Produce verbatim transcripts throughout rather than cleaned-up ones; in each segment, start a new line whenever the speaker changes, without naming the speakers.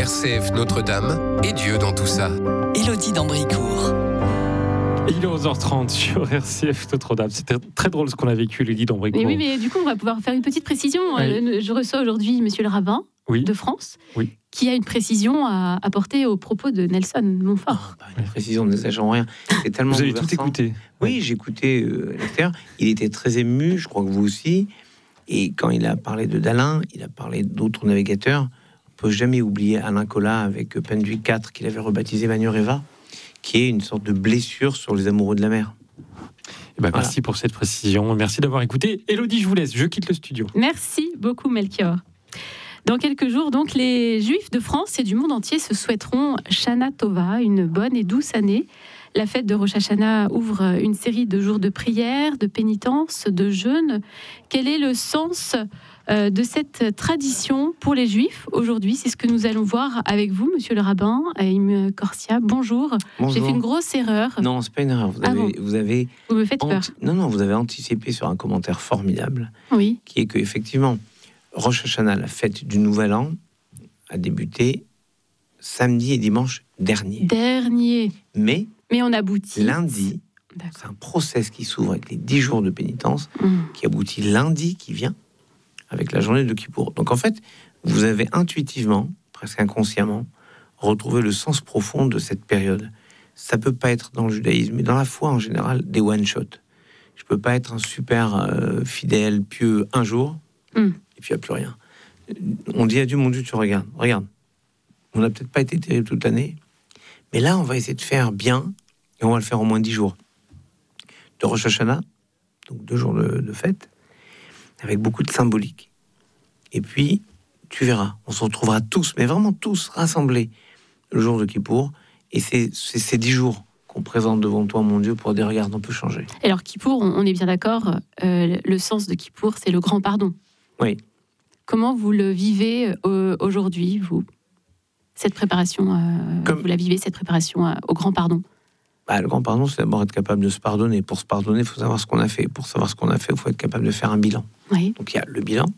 R C F Notre-Dame et Dieu dans tout ça.
Élodie d'Ambricourt.
Il est onze heures trente sur R C F Notre-Dame. C'était très drôle ce qu'on a vécu, Élodie d'Ambricourt.
Mais oui, mais du coup, on va pouvoir faire une petite précision. Oui. Je reçois aujourd'hui Monsieur le rabbin oui. de France, oui. qui a une précision à apporter aux propos de Nelson Montfort.
Oh, bah, une précision, ne sachant rien. C'est tellement
vous avez tout écouté.
Oui, oui. j'ai écouté euh, l'acteur. Il était très ému, je crois que vous aussi. Et quand il a parlé de Dalin, il a parlé d'autres navigateurs. On ne peut jamais oublier Alain Colas avec Penduic quatre, qu'il avait rebaptisé Manureva, qui est une sorte de blessure sur les amoureux de la mer.
Eh ben, voilà. Merci pour cette précision. Merci d'avoir écouté. Élodie, je vous laisse. Je quitte le studio.
Merci beaucoup, Melchior. Dans quelques jours, donc, les Juifs de France et du monde entier se souhaiteront Shana Tova, une bonne et douce année. La fête de Rosh Hashanah ouvre une série de jours de prière, de pénitence, de jeûne. Quel est le sens euh, de cette tradition pour les Juifs aujourd'hui? C'est ce que nous allons voir avec vous, monsieur le rabbin, Haïm Korsia. Bonjour. Bonjour. J'ai fait une grosse erreur.
Non, c'est pas une erreur. Vous avez, ah bon vous, avez
vous me faites peur.
Anti- non, non, vous avez anticipé sur un commentaire formidable.
Oui.
Qui est que, effectivement, Rosh Hashanah, la fête du Nouvel An, a débuté samedi et dimanche dernier.
Dernier.
Mais,
Mais on aboutit.
Lundi, D'accord. c'est un process qui s'ouvre avec les dix jours de pénitence, mmh. qui aboutit lundi qui vient, avec la journée de Kippour. Donc en fait, vous avez intuitivement, presque inconsciemment, retrouvé le sens profond de cette période. Ça peut pas être dans le judaïsme, mais dans la foi en général, des one-shot. Je peux pas être un super euh, fidèle, pieux un jour, mmh. et puis il n'y a plus rien. On dit à Dieu, mon Dieu, tu regardes, regarde. On n'a peut-être pas été terrible toute l'année, mais là, on va essayer de faire bien, et on va le faire en moins dix jours. De Rosh Hashanah, donc deux jours de, de fête, avec beaucoup de symbolique. Et puis, tu verras, on se retrouvera tous, mais vraiment tous, rassemblés, le jour de Kippour, et c'est, c'est ces dix jours qu'on présente devant toi, mon Dieu, pour dire, regarde, on peut changer.
Alors, Kippour, on est bien d'accord, euh, le sens de Kippour, c'est le grand pardon.
Oui.
Comment vous le vivez euh, aujourd'hui, vous ? Cette préparation, euh, Comme... vous la vivez, cette préparation euh, au grand pardon?
Bah, le grand pardon, c'est d'abord être capable de se pardonner. Pour se pardonner, il faut savoir ce qu'on a fait. Pour savoir ce qu'on a fait, il faut être capable de faire un bilan.
Oui.
Donc il y a le bilan,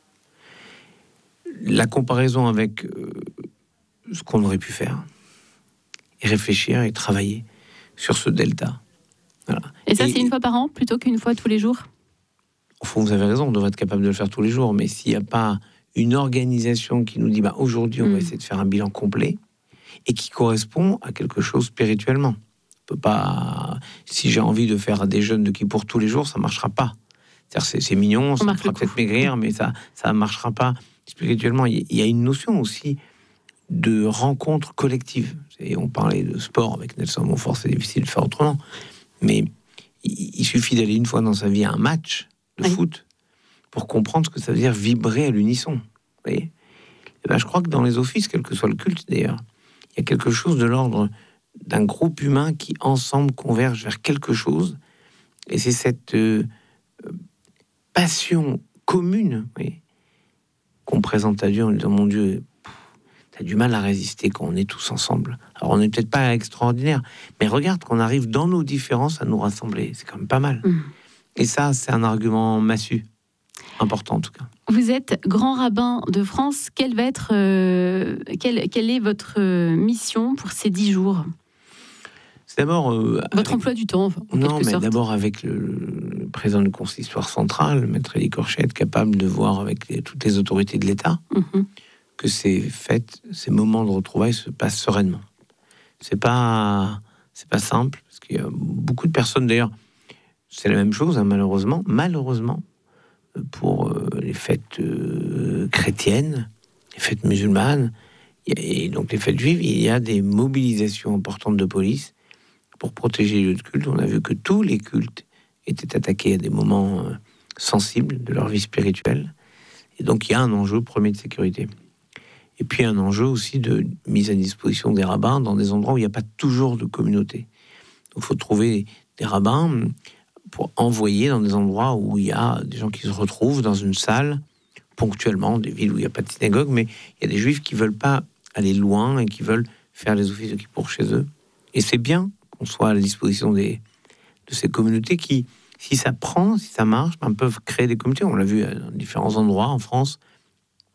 la comparaison avec euh, ce qu'on aurait pu faire, et réfléchir et travailler sur ce delta. Voilà.
Et ça,
et,
c'est une fois par an plutôt qu'une fois tous les jours?
Au fond, vous avez raison, on devrait être capable de le faire tous les jours, mais s'il n'y a pas une organisation qui nous dit bah, aujourd'hui, on mmh. va essayer de faire un bilan complet et qui correspond à quelque chose spirituellement. On peut pas, si j'ai envie de faire des jeûnes de Kippour tous les jours, ça marchera pas. C'est-à-dire, c'est, c'est mignon, on ça fera peut-être maigrir, mais ça ça marchera pas spirituellement. Il y a une notion aussi de rencontre collective. Et on parlait de sport avec Nelson Montfort, c'est difficile de faire autrement, mais il, il suffit d'aller une fois dans sa vie à un match de oui. foot pour comprendre ce que ça veut dire vibrer à l'unisson. Vous voyez ? Et ben, je crois que dans les offices, quel que soit le culte d'ailleurs, il y a quelque chose de l'ordre d'un groupe humain qui, ensemble, converge vers quelque chose. Et c'est cette euh, passion commune, oui, qu'on présente à Dieu en disant, mon Dieu, t'as du mal à résister quand on est tous ensemble. Alors, on n'est peut-être pas extraordinaire, mais regarde qu'on arrive dans nos différences à nous rassembler. C'est quand même pas mal. Mmh. Et ça, c'est un argument massu. Important, en tout cas.
Vous êtes grand rabbin de France. Quelle va être, euh, quelle, quelle est votre euh, mission pour ces dix jours?
C'est d'abord... Euh,
votre
avec...
emploi du temps, en
Non, mais
sorte.
D'abord avec le, le président du consistoire central, Maître Elie Korché, être capable de voir avec les, toutes les autorités de l'État mm-hmm. que ces fêtes, ces moments de retrouvailles se passent sereinement. C'est pas, c'est pas simple, parce qu'il y a beaucoup de personnes, d'ailleurs, c'est la même chose, hein, malheureusement, malheureusement, pour euh, les fêtes euh, chrétiennes, les fêtes musulmanes, et donc les fêtes juives, il y a des mobilisations importantes de police pour protéger les lieux de culte. On a vu que tous les cultes étaient attaqués à des moments euh, sensibles de leur vie spirituelle. Et donc il y a un enjeu premier de sécurité. Et puis un enjeu aussi de mise à disposition des rabbins dans des endroits où il n'y a pas toujours de communauté. Donc il faut trouver des rabbins pour envoyer dans des endroits où il y a des gens qui se retrouvent dans une salle, ponctuellement, des villes où il n'y a pas de synagogue, mais il y a des juifs qui ne veulent pas aller loin et qui veulent faire les offices de Kippour chez eux. Et c'est bien qu'on soit à la disposition des, de ces communautés qui, si ça prend, si ça marche, ben, peuvent créer des communautés. On l'a vu à différents endroits en France,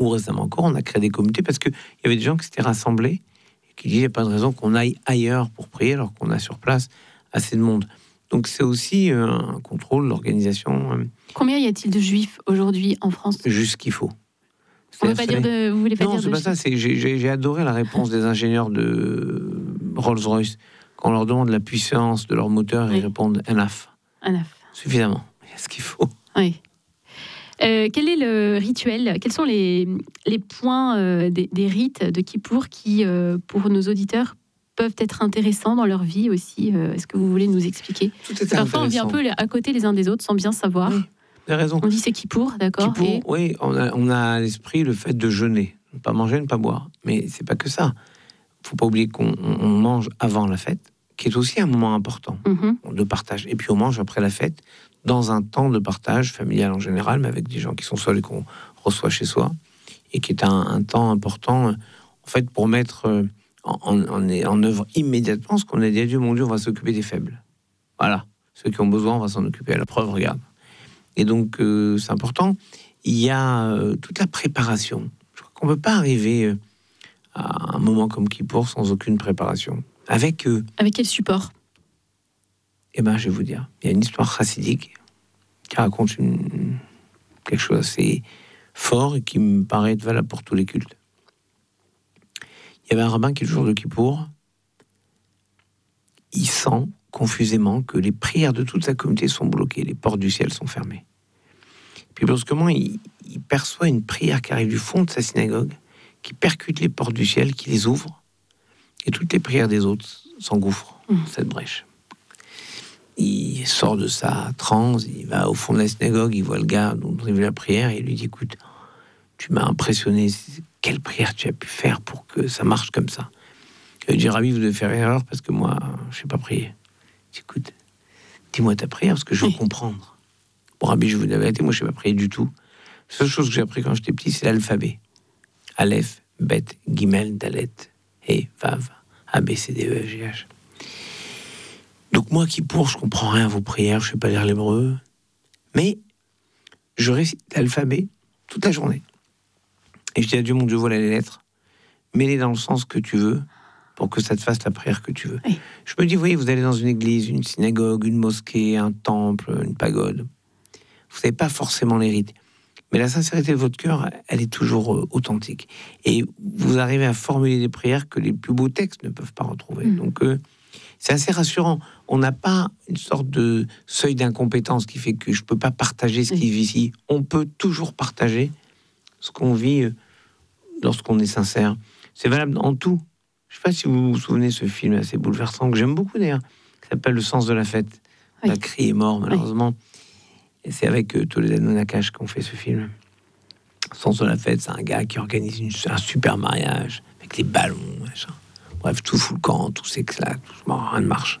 ou récemment encore, on a créé des communautés parce qu'il y avait des gens qui s'étaient rassemblés et qui disaient, il n'y a pas de raison qu'on aille ailleurs pour prier alors qu'on a sur place assez de monde. Donc c'est aussi euh, un contrôle, l'organisation. Euh,
Combien y a-t-il de juifs aujourd'hui en France ?
Juste ce qu'il faut.
On veut pas dire de, vous voulez pas
non,
dire
c'est
de
pas ça. C'est, j'ai, j'ai, j'ai adoré la réponse des ingénieurs de Rolls-Royce. Quand on leur demande la puissance de leur moteur, oui. Ils répondent enough.
Enough.
Suffisamment. Il y a ce qu'il faut.
Oui. Euh, quel est le rituel ? Quels sont les, les points euh, des, des rites de Kippour qui, euh, pour nos auditeurs, peuvent être intéressants dans leur vie aussi ? euh, Est-ce que vous voulez nous expliquer ?
Tout est
Parfois, on vit un peu à côté les uns des autres sans bien savoir.
Oui, vous avez raison.
On dit c'est Kippour, d'accord.
Kippour,
et...
oui, on a, on a à l'esprit le fait de jeûner. Ne pas manger, ne pas boire. Mais c'est pas que ça. Il ne faut pas oublier qu'on on mange avant la fête, qui est aussi un moment important mm-hmm. de partage. Et puis on mange après la fête, dans un temps de partage familial en général, mais avec des gens qui sont seuls et qu'on reçoit chez soi, et qui est un, un temps important, en fait, pour mettre en, en, en œuvre immédiatement ce qu'on a dit à Dieu, mon Dieu, on va s'occuper des faibles. Voilà, ceux qui ont besoin, on va s'en occuper. À la preuve, regarde. Et donc, euh, c'est important. Il y a euh, toute la préparation. Je crois qu'on ne peut pas arriver euh, à un moment comme Kippour sans aucune préparation. Avec... Euh,
avec quel support ?
Eh bien, je vais vous dire, il y a une histoire chassidique qui raconte une, quelque chose assez fort et qui me paraît être valable pour tous les cultes. Il y avait un rabbin qui, le jour de Kippour, il sent confusément que les prières de toute sa communauté sont bloquées, les portes du ciel sont fermées. Puis brusquement, il, il perçoit une prière qui arrive du fond de sa synagogue, qui percute les portes du ciel, qui les ouvre, et toutes les prières des autres s'engouffrent dans mmh. cette brèche. Il sort de sa transe, il va au fond de la synagogue, il voit le gars dont on a vu la prière, et il lui dit, écoute, tu m'as impressionné, quelle prière tu as pu faire pour que ça marche comme ça ? Il dit, Rabbi, vous devez faire erreur parce que moi, je ne sais pas prier. Je dis, écoute, dis-moi ta prière parce que je veux oui. comprendre. Bon, Rabbi, je vous dis la vérité, moi, je ne sais pas prier du tout. La seule chose que j'ai appris quand j'étais petit, c'est l'alphabet. Aleph, Bet, Gimel, Dalet, He, Vav, A, B, C, D, E, F, G, H. Donc moi, Kippour, je comprends rien à vos prières, je ne sais pas lire l'hébreu, mais je récite l'alphabet toute la journée. Et je dis à Dieu, mon Dieu, voilà les lettres, mets-les dans le sens que tu veux, pour que ça te fasse la prière que tu veux. Oui. Je me dis, vous voyez, vous allez dans une église, une synagogue, une mosquée, un temple, une pagode, vous n'avez pas forcément les rites, mais la sincérité de votre cœur, elle est toujours euh, authentique. Et vous arrivez à formuler des prières que les plus beaux textes ne peuvent pas retrouver. Mmh. Donc, euh, c'est assez rassurant. On n'a pas une sorte de seuil d'incompétence qui fait que je ne peux pas partager ce qui vit ici. On peut toujours partager ce qu'on vit lorsqu'on est sincère. C'est valable en tout. Je ne sais pas si vous vous souvenez de ce film assez bouleversant, que j'aime beaucoup d'ailleurs, qui s'appelle Le sens de la fête. Oui. Macri est mort, malheureusement. Oui. Et c'est avec euh, Toledano Nakache qu'on fait ce film. Le sens de la fête, c'est un gars qui organise une, un super mariage avec les ballons, machin. Bref, tout fout le camp, tout s'éclate, tout, rien ne marche.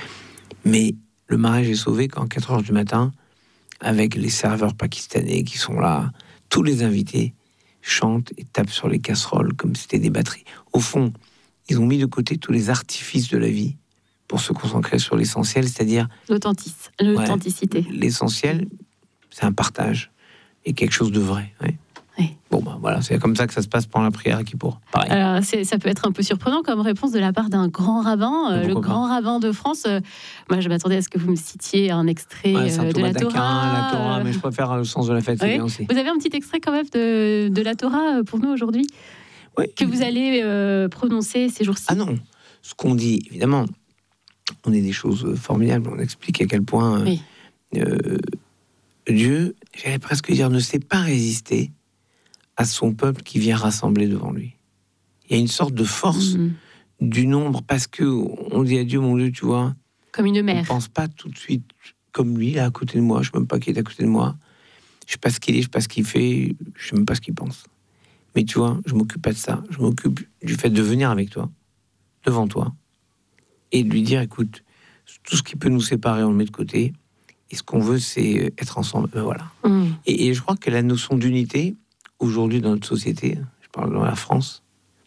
Mais le mariage est sauvé quand, à quatre heures du matin, avec les serveurs pakistanais qui sont là, tous les invités chantent et tapent sur les casseroles comme si c'était des batteries. Au fond, ils ont mis de côté tous les artifices de la vie pour se concentrer sur l'essentiel, c'est-à-dire...
L'authentic- l'authenticité.
Ouais, l'essentiel, c'est un partage et quelque chose de vrai. Ouais.
Oui.
Bon, ben voilà, c'est comme ça que ça se passe pendant la prière à Kippour. Pareil.
Alors, c'est, ça peut être un peu surprenant comme réponse de la part d'un grand rabbin, euh, le grand pas. rabbin de France. Euh, moi, je m'attendais à ce que vous me citiez un extrait ouais, euh, de la Torah.
la Torah, mais je préfère le sens de la fête.
Oui.
C'est bien aussi.
Vous avez un petit extrait quand même de, de la Torah pour nous aujourd'hui, oui. que vous allez euh, prononcer ces jours-ci.
Ah non, ce qu'on dit, évidemment, on est des choses formidables. On explique à quel point oui. euh, Dieu, j'allais presque dire, ne sait pas résister à son peuple qui vient rassembler devant lui. Il y a une sorte de force mmh. du nombre, parce que on dit à Dieu, mon Dieu, tu vois,
comme une mère.
On ne pense pas tout de suite comme lui, là, à côté de moi. Je ne sais même pas qui est à côté de moi. Je ne sais pas ce qu'il est, je ne sais pas ce qu'il fait, je ne sais même pas ce qu'il pense. Mais tu vois, je ne m'occupe pas de ça. Je m'occupe du fait de venir avec toi, devant toi, et de lui dire, écoute, tout ce qui peut nous séparer, on le met de côté. Et ce qu'on veut, c'est être ensemble. Ben voilà. Mmh. Et, et je crois que la notion d'unité, aujourd'hui dans notre société, je parle dans la France,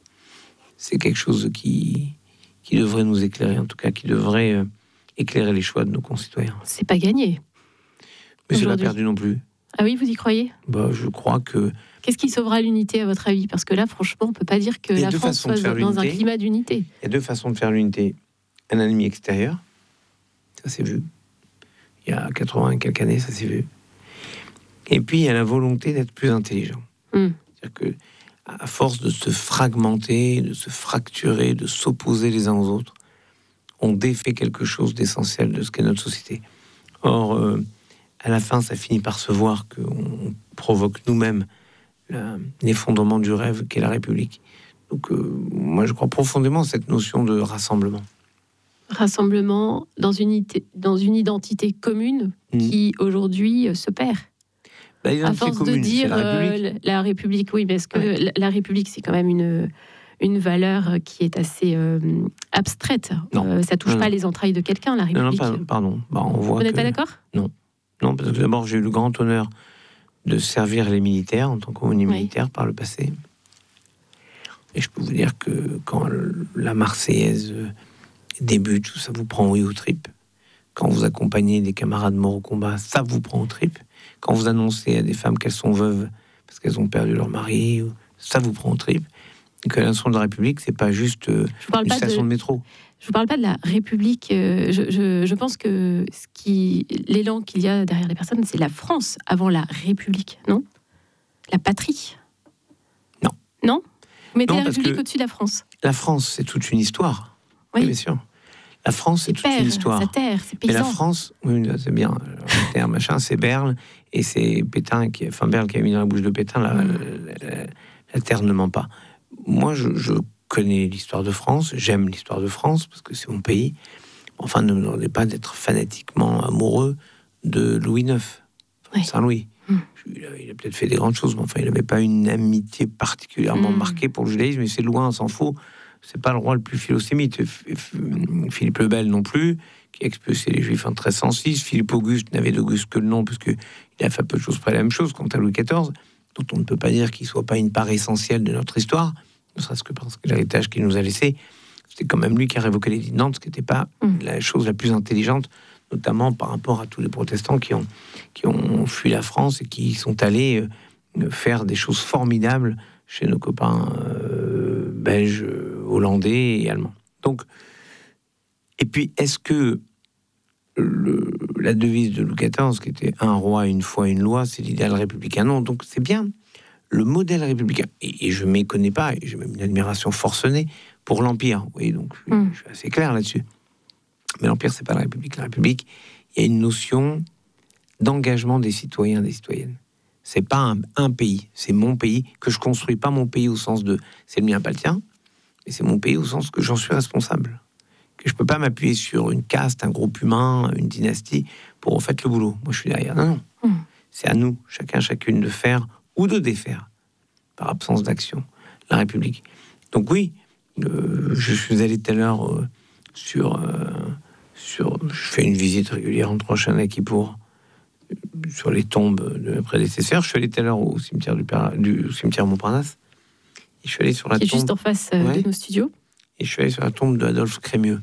c'est quelque chose qui, qui devrait nous éclairer, en tout cas qui devrait euh, éclairer les choix de nos concitoyens.
C'est pas gagné.
Mais c'est pas perdu non plus.
Ah oui, vous y croyez ?
Bah, je crois que
Qu'est-ce qui sauvera l'unité, à votre avis? Parce que là, franchement, on ne peut pas dire que la France soit dans un climat d'unité.
Il y a deux façons de faire l'unité. Un ennemi extérieur, ça s'est vu. Il y a quatre-vingts et quelques années, ça s'est vu. Et puis, il y a la volonté d'être plus intelligent. Mm. C'est-à-dire que, à force de se fragmenter, de se fracturer, de s'opposer les uns aux autres, on défait quelque chose d'essentiel de ce qu'est notre société. Or, euh, à la fin, ça finit par se voir qu'on provoque nous-mêmes la, l'effondrement du rêve qu'est la République. Donc, euh, moi, je crois profondément à cette notion de rassemblement.
Rassemblement dans une, ité- dans une identité commune mmh. qui, aujourd'hui, euh, se perd.
Bah,
à force commune, de dire la République. Euh, la République, oui, parce que ouais. la, la République, c'est quand même une, une valeur qui est assez euh, abstraite. Euh, ça touche non, pas non. les entrailles de quelqu'un, la République.
Non, non pardon. Bah, on voit
Vous n'êtes
que...
pas d'accord?
Non. Non, parce que d'abord, j'ai eu le grand honneur de servir les militaires en tant qu'aumônier oui. militaire par le passé. Et je peux vous dire que quand la Marseillaise débute, ça vous prend oui aux tripes. Quand vous accompagnez des camarades morts au combat, ça vous prend aux tripes. Quand vous annoncez à des femmes qu'elles sont veuves parce qu'elles ont perdu leur mari, ça vous prend aux tripes. Et que la nation de la République, c'est pas juste une station de... de métro.
Je ne vous parle pas de la République. Je, je, je pense que ce qui, l'élan qu'il y a derrière les personnes, c'est la France avant la République, non? La patrie.
Non.
Non? Vous mettez non, la République au-dessus de la France.
La France, c'est toute une histoire. Oui, oui bien sûr. La France, c'est, c'est toute père, une histoire.
Sa terre, c'est paysan.
Mais la France, oui, c'est bien. La terre, machin, c'est Berle, et c'est Pétain, qui, enfin Berle qui a mis dans la bouche de Pétain, la, mmh. la, la, la terre ne ment pas. Moi, je, je connais l'histoire de France, j'aime l'histoire de France, parce que c'est mon pays. Enfin, ne me demandez pas d'être fanatiquement amoureux de Louis neuf, oui. Saint-Louis. Mmh. Il, a, il a peut-être fait des grandes choses, mais enfin, il n'avait pas une amitié particulièrement mmh. marquée pour le judaïsme, et c'est loin, s'en faut. C'est pas le roi le plus philosémite. Philippe le Bel non plus, qui a expulsé les Juifs en treize cent six. Philippe Auguste n'avait d'Auguste que le nom, parce qu'il a fait à peu de choses près la même chose. Quant à Louis quatorze, dont on ne peut pas dire qu'il soit pas une part essentielle de notre histoire, ne serait-ce que parce que l'héritage qu'il nous a laissé, c'était quand même lui qui a révoqué l'édit de Nantes, ce qui n'était pas mmh. la chose la plus intelligente, notamment par rapport à tous les protestants qui ont, qui ont fui la France et qui sont allés faire des choses formidables chez nos copains euh, belges, hollandais et allemands. Donc, et puis, est-ce que le, la devise de Louis quatorze, qui était un roi, une foi, une loi, c'est l'idéal républicain? Non, donc c'est bien le modèle républicain. Et, et je ne m'y connais pas, et j'ai même une admiration forcenée pour l'Empire. Oui, donc mm. je suis assez clair là-dessus. Mais l'Empire, c'est pas la République. La République, il y a une notion d'engagement des citoyens, des citoyennes. C'est pas un, un pays, c'est mon pays, que je construis, pas mon pays au sens de c'est le mien, pas le tien, mais c'est mon pays au sens que j'en suis responsable. Que je peux pas m'appuyer sur une caste, un groupe humain, une dynastie pour en fait le boulot. Moi, je suis derrière. Non, non. Mmh. C'est à nous, chacun, chacune, de faire ou de défaire, par absence d'action, la République. Donc oui, euh, je suis allé tout à l'heure euh, sur, euh, sur... Je fais une visite régulière entre Rosh Hashanah et Kippour, sur les tombes de mes prédécesseurs. Je suis allé tout à l'heure au cimetière du, Père, du cimetière Montparnasse. Et je suis allé sur la
Qui
tombe...
est juste en face euh, ouais. de nos studios.
Et je suis allé sur la tombe d'Adolphe Crémieux.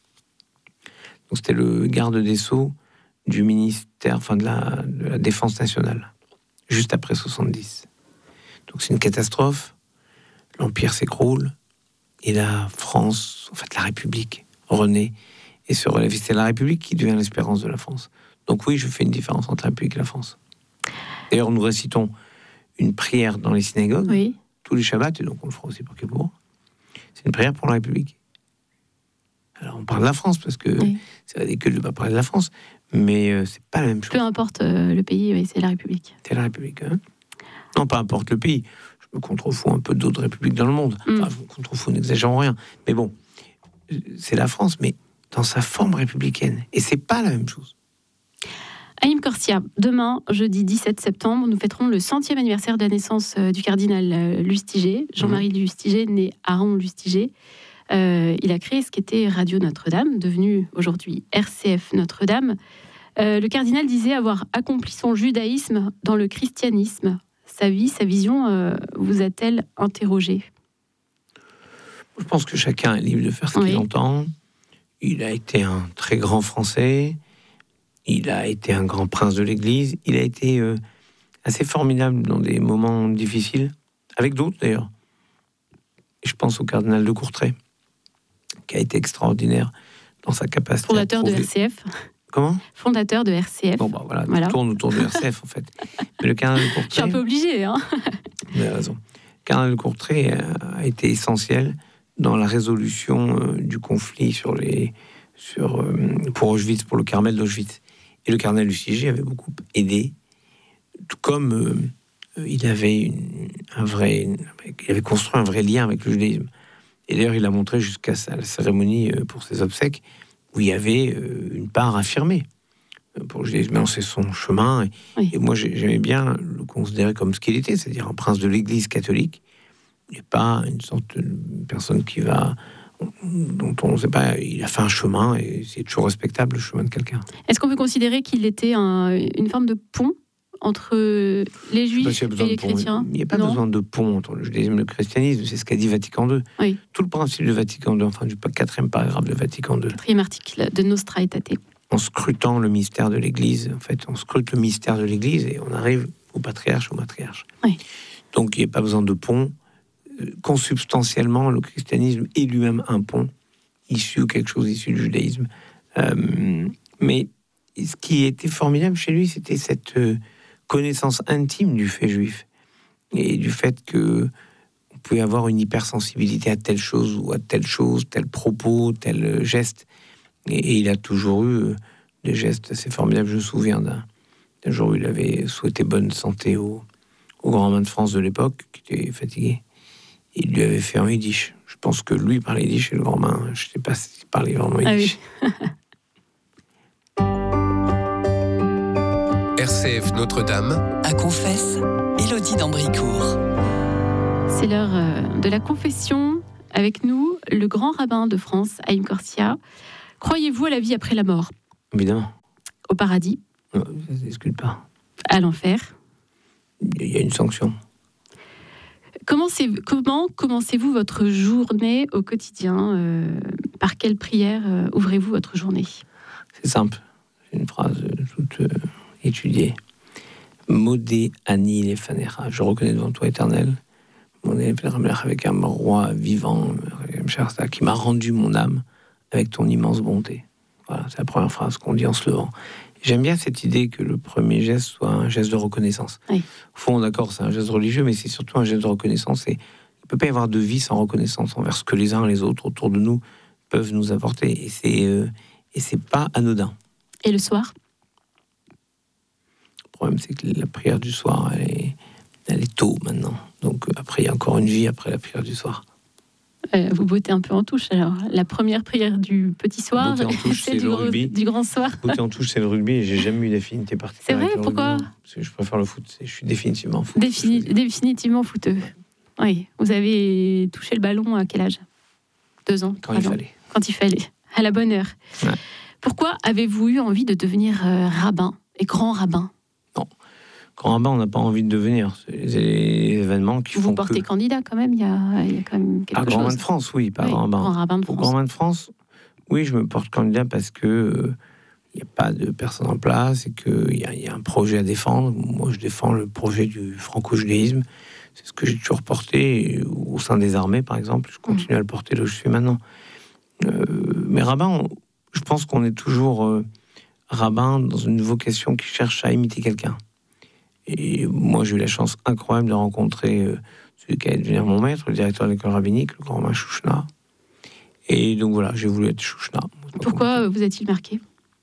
Donc c'était le garde des Sceaux du ministère, enfin de la, de la Défense nationale, juste après soixante-dix. Donc c'est une catastrophe. L'Empire s'écroule. Et la France, en fait la République, renaît et se relève. C'est la République qui devient l'espérance de la France. Donc oui, je fais une différence entre la République et la France. D'ailleurs, nous récitons une prière dans les synagogues, oui. tous les Shabbats, et donc on le fera aussi pour Kippour. C'est une prière pour la République. Alors on parle de la France, parce que oui. c'est ridicule de ne pas parler de la France, mais euh, c'est pas la même chose.
Peu importe euh, le pays, oui, c'est la République.
C'est la République, hein. Non, peu importe le pays. Je me contrefous un peu d'autres républiques dans le monde. Mm. Enfin, je me contrefous, n'exagérons rien. Mais bon, c'est la France, mais dans sa forme républicaine. Et c'est pas la même chose.
Haïm Corsia, demain, jeudi dix-sept septembre, nous fêterons le centième anniversaire de la naissance du cardinal Lustiger, Jean-Marie mmh. Lustiger, né Aaron Lustiger. Euh, il a créé ce qu'était Radio Notre-Dame, devenu aujourd'hui R C F Notre-Dame. Euh, le cardinal disait avoir accompli son judaïsme dans le christianisme. Sa vie, sa vision, euh, vous a-t-elle interrogé?
Je pense que chacun est libre de faire ce oui. qu'il entend. Il a été un très grand Français. Il a été un grand prince de l'Église. Il a été euh, assez formidable dans des moments difficiles, avec d'autres d'ailleurs. Et je pense au cardinal de Courtrai, qui a été extraordinaire dans sa capacité
Fondateur
à
de
trouver...
R C F.
Comment ?
Fondateur de R C F.
Bon, bah voilà,
Voilà.
tout tourne autour de R C F en fait. Mais le cardinal de Courtrai...
Je suis un peu obligée, hein.
Vous avez raison. Le cardinal de Courtrai a été essentiel dans la résolution euh, du conflit sur les, sur, euh, pour Auschwitz, pour le Carmel d'Auschwitz. Et le cardinal Luciger avait beaucoup aidé, tout comme euh, il avait une, un vrai, une, il avait construit un vrai lien avec le judaïsme. Et d'ailleurs, il a montré jusqu'à sa, la cérémonie euh, pour ses obsèques, où il y avait euh, une part affirmée euh, pour le judaïsme. Mais c'est son chemin. Et,
Oui.
et moi, j'aimais bien le considérer comme ce qu'il était, c'est-à-dire un prince de l'Église catholique. Il n'est pas une sorte de personne qui va, dont on ne sait pas, il a fait un chemin et c'est toujours respectable le chemin de quelqu'un.
Est-ce qu'on peut considérer qu'il était un, une forme de pont entre les juifs
Je sais pas s'il y a besoin
et les
de pont.
chrétiens?
Il n'y a pas
Non.
besoin de pont entre le judaïsme et le christianisme, c'est ce qu'a dit Vatican deux.
Oui.
Tout le principe de Vatican deux, enfin du quatrième paragraphe de Vatican deux,
Quatrième article de Nostra Aetate.
en scrutant le mystère de l'Église, en fait, on scrute le mystère de l'Église et on arrive au patriarche, au matriarche.
Oui.
Donc il n'y a pas besoin de pont. Consubstantiellement, le christianisme est lui-même un pont, issu ou quelque chose issu du judaïsme. Euh, mais ce qui était formidable chez lui, c'était cette euh, connaissance intime du fait juif et du fait que on pouvait avoir une hypersensibilité à telle chose ou à telle chose, tel propos, tel geste. Et, et il a toujours eu euh, des gestes assez formidables. Je me souviens d'un, d'un jour où il avait souhaité bonne santé au, au grand rabbin de France de l'époque, qui était fatigué. Il lui avait fait en yiddish. Je pense que lui parlait yiddish et le grand main, je ne sais pas s'il parlait vraiment yiddish.
Ah
R C F Notre-Dame.
À Confesse, Élodie d'Ambricourt.
C'est l'heure euh, de la confession. Avec nous, le grand rabbin de France, Haïm Korsia. Croyez-vous à la vie après la mort?
Évidemment.
Au paradis?
Non, ça ne se discute pas.
À l'enfer?
Il y a une sanction.
Comment, comment commencez-vous votre journée au quotidien? euh, Par quelle prière euh, ouvrez-vous votre journée?
C'est simple. C'est une phrase euh, toute euh, étudiée. Modé Ani Lefanecha. Je reconnais devant toi, Éternel, mon Éternel, avec un roi vivant, qui m'a rendu mon âme avec ton immense bonté. Voilà, c'est la première phrase qu'on dit en se levant. J'aime bien cette idée que le premier geste soit un geste de reconnaissance.
Oui.
Au fond, d'accord, c'est un geste religieux, mais c'est surtout un geste de reconnaissance. Et il ne peut pas y avoir de vie sans reconnaissance envers ce que les uns et les autres autour de nous peuvent nous apporter. Et c'est, euh, et c'est pas anodin.
Et le soir?
Le problème, c'est que la prière du soir, elle est, elle est tôt maintenant. Donc après, il y a encore une vie après la prière du soir.
Euh, vous bottez un peu en touche alors. La première prière du petit soir,
Botter en touche,
celle
c'est
du,
le
gros-
rugby.
du grand soir.
Botter en touche, c'est le rugby, et j'ai jamais eu d'affinité particulière.
C'est vrai,
avec le
pourquoi
rugby, non. Parce que je préfère le foot. Je suis définitivement foot.
Défini-
Je choisis.
définitivement fouteux. Oui. Vous avez touché le ballon à quel âge? Deux ans?
Quand
trois
il
ans
fallait.
Quand il fallait. À la bonne heure.
Ouais.
Pourquoi avez-vous eu envie de devenir euh, rabbin et grand rabbin?
Grand rabbin, on n'a pas envie de devenir. C'est les événements qui
Vous
font
vous portez
que...
candidat quand même, il y a, il y a quand même quelque
Ah, grand rabbin
chose.
de France, oui, pas
Oui,
grand rabbin.
grand rabbin de
Au
France.
grand rabbin de France, oui, je me porte candidat parce que euh, il n'y a pas de personne en place et qu'il y, a- il y a un projet à défendre. Moi, je défends le projet du franco-judaïsme. C'est ce que j'ai toujours porté et au sein des armées, par exemple. Je continue à le porter là où je suis maintenant. Euh, mais rabbin, on- je pense qu'on est toujours euh, rabbin dans une vocation qui cherche à imiter quelqu'un. Et moi, j'ai eu la chance incroyable de rencontrer euh, celui qui allait devenir mon maître, le directeur de l'école rabbinique, le grand rabbin Chouchna. Et donc voilà, j'ai voulu être Chouchna.
Pourquoi vous a-t-il marqué?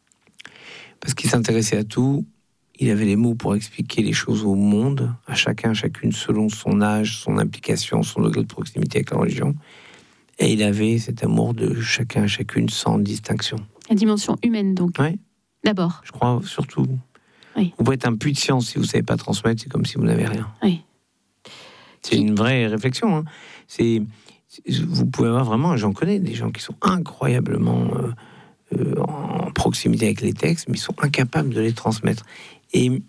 Parce qu'il s'intéressait à tout. Il avait les mots pour expliquer les choses au monde, à chacun, à chacune, selon son âge, son implication, son degré de proximité avec la religion. Et il avait cet amour de chacun, à chacune, sans distinction.
La dimension humaine, donc.
Ouais.
D'abord.
Je crois surtout.
Oui.
Vous pouvez être un puits de science si vous ne savez pas transmettre, c'est comme si vous n'avez rien.
Oui.
C'est une vraie réflexion. Hein. C'est, vous pouvez avoir vraiment, j'en connais des gens qui sont incroyablement euh, euh, en proximité avec les textes, mais ils sont incapables de les transmettre. Et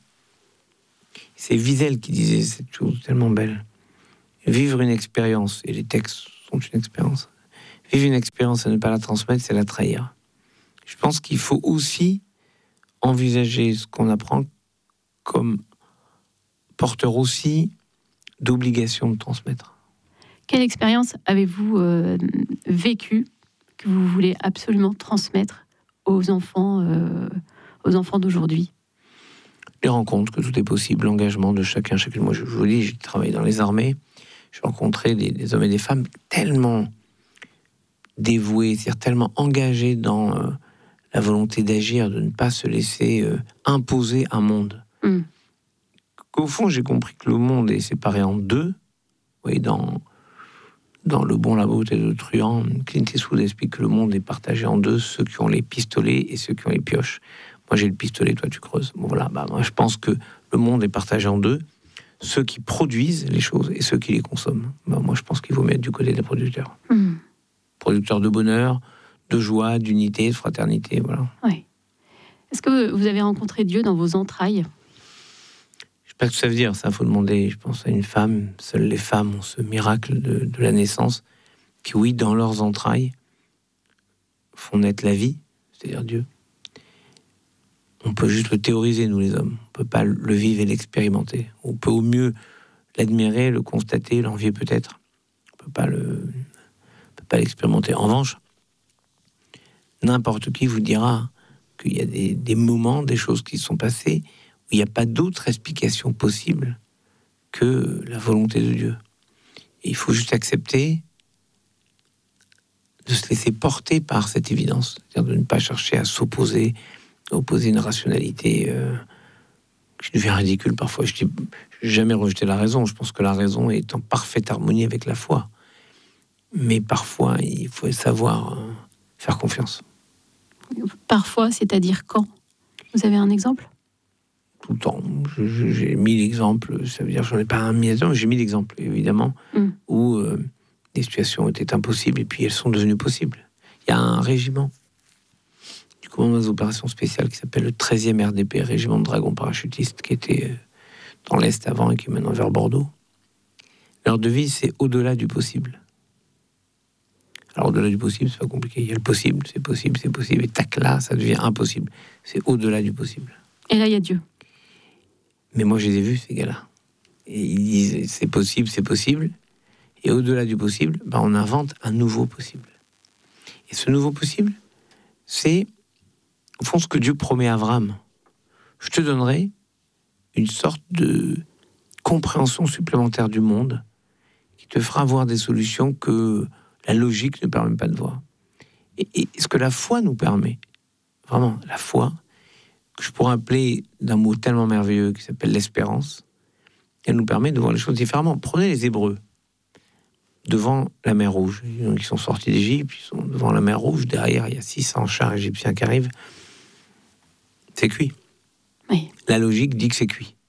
c'est Wiesel qui disait cette chose tellement belle. Vivre une expérience, et les textes sont une expérience. Vivre une expérience et ne pas la transmettre, c'est la trahir. Je pense qu'il faut aussi envisager ce qu'on apprend comme porteur aussi d'obligation de transmettre.
Quelle expérience avez-vous euh, vécue que vous voulez absolument transmettre aux enfants, euh, aux enfants d'aujourd'hui?
Les rencontres, que tout est possible, l'engagement de chacun, chacune. Moi, je vous dis, j'ai travaillé dans les armées, j'ai rencontré des, des hommes et des femmes tellement dévoués, c'est-à-dire tellement engagés dans euh, la volonté d'agir, de ne pas se laisser euh, imposer un monde. Mm. Qu'au fond, j'ai compris que le monde est séparé en deux. Vous voyez, dans, dans Le Bon, la beauté de Truand, Clint Eastwood explique que le monde est partagé en deux, ceux qui ont les pistolets et ceux qui ont les pioches. Moi, j'ai le pistolet, toi, tu creuses. Bon, voilà, bah, moi, je pense que le monde est partagé en deux, ceux qui produisent les choses et ceux qui les consomment. Bah, moi, je pense qu'il faut mettre du côté des producteurs. Mmh. Producteurs de bonheur, de joie, d'unité, de fraternité, voilà.
Oui. Est-ce que vous avez rencontré Dieu dans vos entrailles?
Je sais pas ce que ça veut dire, ça, il faut demander, je pense, à une femme. Seules les femmes ont ce miracle de, de la naissance, qui, oui, dans leurs entrailles, font naître la vie, c'est-à-dire Dieu. On peut juste le théoriser, nous les hommes. On peut pas le vivre et l'expérimenter. On peut au mieux l'admirer, le constater, l'envier peut-être. On peut pas le, on peut pas l'expérimenter. En revanche, n'importe qui vous dira qu'il y a des, des moments, des choses qui se sont passées où il n'y a pas d'autre explication possible que la volonté de Dieu. Et il faut juste accepter de se laisser porter par cette évidence, c'est-à-dire de ne pas chercher à s'opposer, opposer une rationalité euh, qui devient ridicule parfois. Je n'ai jamais rejeté la raison. Je pense que la raison est en parfaite harmonie avec la foi. Mais parfois, il faut savoir euh, faire confiance.
Parfois, c'est-à-dire quand? Vous avez un exemple?
Tout le temps. Je, je, j'ai mis l'exemple, ça veut dire que j'en ai pas un mis j'ai mis l'exemple, évidemment, mm. où euh, des situations étaient impossibles et puis elles sont devenues possibles. Il y a un régiment commandement des opérations spéciales qui s'appelle le treizième R D P, Régiment de Dragons Parachutistes, qui était dans l'Est avant et qui est maintenant vers Bordeaux. Leur devise, c'est au-delà du possible. Alors, au-delà du possible, c'est pas compliqué. Il y a le possible, c'est possible, c'est possible, et tac, là, ça devient impossible. C'est au-delà du possible.
Et là, il y a Dieu.
Mais moi, je les ai vus, ces gars-là. Et ils disent, c'est possible, c'est possible. Et au-delà du possible, ben, on invente un nouveau possible. Et ce nouveau possible, c'est au fond, ce que Dieu promet à Abraham. Je te donnerai une sorte de compréhension supplémentaire du monde qui te fera voir des solutions que la logique ne permet pas de voir. Et, et ce que la foi nous permet, vraiment, la foi, que je pourrais appeler d'un mot tellement merveilleux qui s'appelle l'espérance, elle nous permet de voir les choses différemment. Prenez les Hébreux devant la mer Rouge. Ils sont sortis d'Égypte, ils sont devant la mer Rouge. Derrière, il y a six cents chars égyptiens qui arrivent. C'est cuit.
Oui.
La logique dit que c'est cuit.